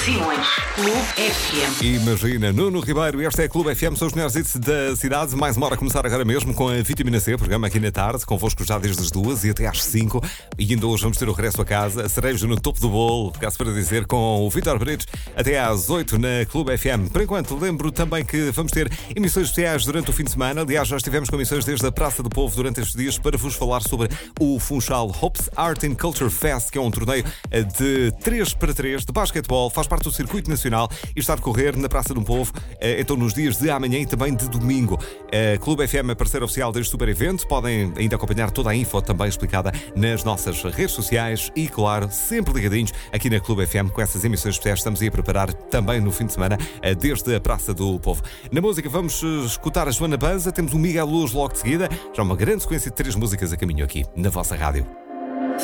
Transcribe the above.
Simões, Clube FM. Imagina, Nuno Ribeiro, este é Clube FM, são os melhores hits da cidade. Mais uma hora a começar agora mesmo com a Vitamina C, programa aqui na tarde, convosco já desde as 2 e até às 5. E ainda hoje vamos ter o regresso a casa, a cereja no topo do bolo, caso para dizer, com o Vítor Brites, até às 8 na Clube FM. Por enquanto, lembro também que vamos ter emissões especiais durante o fim de semana. Aliás, já estivemos com emissões desde a Praça do Povo durante estes dias para vos falar sobre o Funchal Hopes Art and Culture Fest, que é um torneio de 3x3 de basquetebol, faz parte do circuito nacional e está a decorrer na Praça do Povo, então nos dias de amanhã e também de domingo. A Clube FM é parceiro oficial deste super evento, podem ainda acompanhar toda a info também explicada nas nossas redes sociais e, claro, sempre ligadinhos aqui na Clube FM com essas emissões especiais. Estamos aí a preparar também no fim de semana desde a Praça do Povo. Na música vamos escutar a Joana Banza, temos o Miguel Luz logo de seguida, já uma grande sequência de 3 músicas a caminho aqui na vossa rádio.